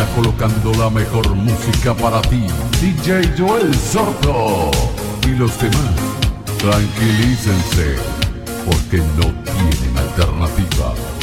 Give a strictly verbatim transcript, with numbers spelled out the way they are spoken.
está colocando la mejor música para ti, D J Joel Soto. Y los demás, tranquilícense, porque no tienen alternativa.